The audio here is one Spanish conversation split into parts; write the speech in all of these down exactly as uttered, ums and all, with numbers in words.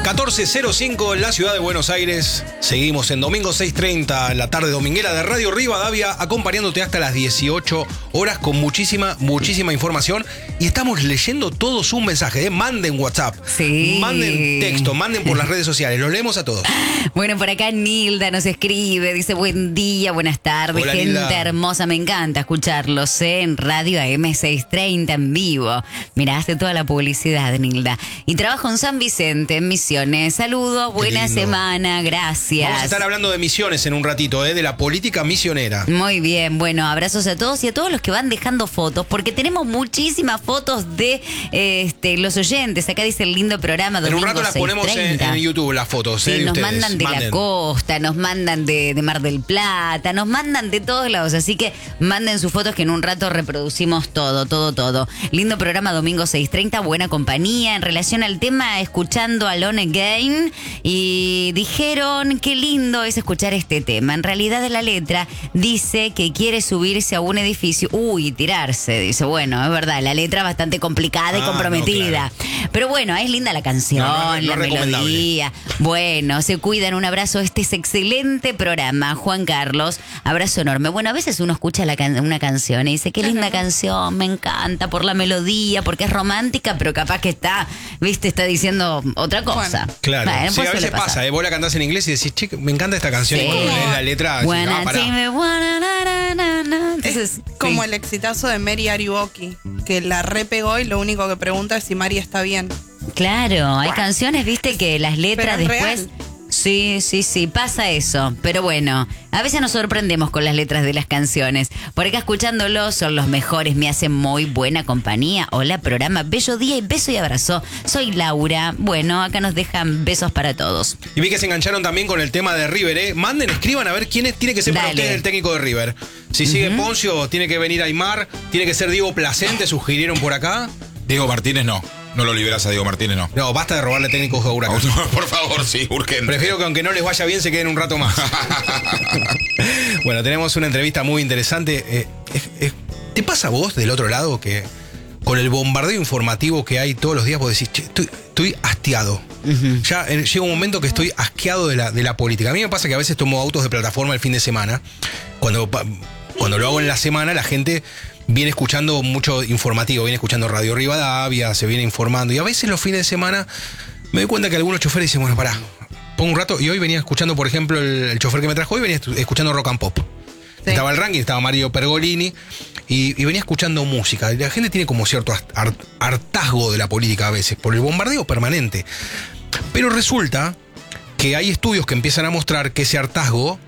catorce cero cinco en la ciudad de Buenos Aires. Seguimos en domingo seis treinta, en la tarde dominguera de Radio Rivadavia, acompañándote hasta las dieciocho horas con muchísima, muchísima información. Y estamos leyendo todos sus mensajes. ¿eh? Manden WhatsApp, sí. manden texto, manden por las redes sociales. Los leemos a todos. Bueno, por acá Nilda nos escribe, dice buen día, buenas tardes, Hola, gente Nilda. hermosa, me encanta escucharlos ¿eh? en Radio A M seiscientos treinta en vivo. Mirá, hace toda la publicidad, Nilda. Y trabajo en San Vicente, en Misiones. Saludos, buena lindo. semana, gracias. Vamos a estar hablando de misiones en un ratito, ¿eh? de la política misionera. Muy bien, bueno, abrazos a todos y a todos los que van dejando fotos, porque tenemos muchísimas fotos de eh, este, los oyentes. Acá dice el lindo programa. En un rato las ponemos en, en YouTube, las fotos. Sí, ¿eh? de nos ustedes. mandan de Manden. la costa, nos mandan de, de Mar del Plata, nos mandan de todos lados. Así que manden sus fotos que en un rato reproducimos todo, todo, todo. Lindo programa, domingo seis treinta, buena compañía. En relación al tema, escuchando Alone Again, y dijeron qué lindo es escuchar este tema. En realidad la letra dice que quiere subirse a un edificio, uy, tirarse. Dice, bueno, es verdad, la letra bastante complicada y Ah, comprometida. no, claro. Pero bueno, es linda la canción, No, no, no la es recomendable. melodía. Bueno, se cuidan, un abrazo. Este es excelente programa, Juan Carlos. Abrazo enorme. Bueno, a veces uno escucha la can- una canción y dice, qué linda canción, me encanta por la melodía, porque es romántica, pero capaz que está, viste, está diciendo otra cosa. Bueno, Claro, Bueno, sí, pues a suele veces pasa, pasar. ¿eh? Vos la cantás en inglés y decís, che, me encanta esta canción. Sí. Y cuando lees la letra, decís, Wanna ah, pará. take me, wanna, na, na, na, na. Entonces, Es como sí. el exitazo de Mary Ariuoki, que la repegó y lo único que pregunta es si Mari está bien. Claro, hay canciones, viste, que las letras Pero es después... real. Sí, sí, sí, pasa eso. Pero bueno, a veces nos sorprendemos con las letras de las canciones. Por acá escuchándolos son los mejores, me hacen muy buena compañía. Hola, programa, bello día y beso y abrazo. Soy Laura. Bueno, acá nos dejan besos para todos. Y vi que se engancharon también con el tema de River, ¿eh? Manden, escriban a ver quién es, tiene que ser para Dale. ustedes el técnico de River. Si sigue Poncio, tiene que venir Aymar, tiene que ser Diego Placente, sugirieron por acá. Diego Martínez no. No lo liberas a Diego Martínez, no. No, basta de robarle técnicos a Huracán. Por favor, sí, urgente. Prefiero que aunque no les vaya bien se queden un rato más. Bueno, tenemos una entrevista muy interesante. Eh, es- es- ¿Te pasa a vos del otro lado que con el bombardeo informativo que hay todos los días vos decís, che, estoy, estoy hastiado? Ya eh, llega un momento que estoy asqueado de la, de la política. A mí me pasa que a veces tomo autos de plataforma el fin de semana. Cuando, pa- cuando lo hago en la semana, la gente viene escuchando mucho informativo, viene escuchando Radio Rivadavia, se viene informando. Y a veces los fines de semana me doy cuenta que algunos choferes dicen, bueno, pará, pongo un rato. Y hoy venía escuchando, por ejemplo, el, el chofer que me trajo hoy venía estu- escuchando rock and pop. Sí. Estaba el ranking, estaba Mario Pergolini y, y venía escuchando música. Y la gente tiene como cierto har- hartazgo de la política a veces, por el bombardeo permanente. Pero resulta que hay estudios que empiezan a mostrar que ese hartazgo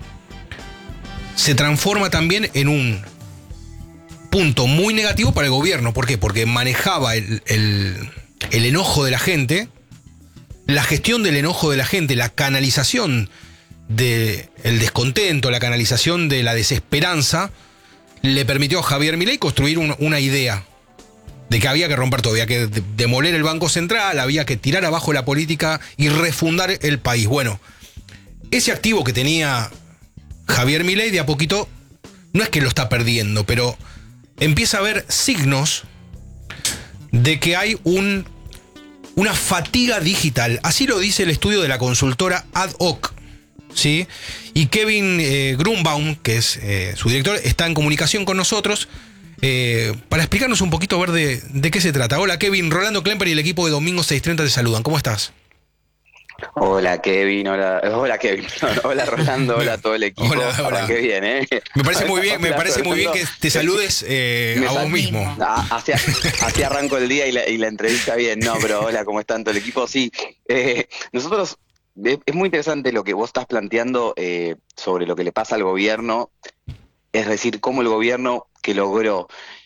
se transforma también en un punto muy negativo para el gobierno. ¿Por qué? Porque manejaba el, el- el enojo de la gente, la gestión del enojo de la gente, la canalización del descontento, la canalización de la desesperanza, le permitió a Javier Milei construir un- una idea de que había que romper todo, había que de- demoler el Banco Central, había que tirar abajo la política y refundar el país. Bueno, ese activo que tenía Javier Milei de a poquito, no es que lo está perdiendo, pero empieza a haber signos de que hay un, una fatiga digital. Así lo dice el estudio de la consultora Ad Hoc, ¿sí? Y Kevin eh, Grunbaum, que es eh, su director, está en comunicación con nosotros eh, para explicarnos un poquito a ver de, de qué se trata. Hola Kevin, Rolando Klemper y el equipo de Domingo seiscientos treinta te saludan. ¿Cómo estás? Hola Kevin, hola, hola Kevin, no, hola Rolando, hola a todo el equipo. Hola, hola. Arranqué bien, ¿eh? Me parece muy bien, me Hola, parece muy bien que Rolando. te saludes eh, Me a vos parece- mismo. Ah, Así, así arranco el día y la, y la entrevista bien, no, pero hola, ¿cómo están todo el equipo? Sí, eh, nosotros, es, es muy interesante lo que vos estás planteando eh, sobre lo que le pasa al gobierno, es decir, cómo el gobierno que logró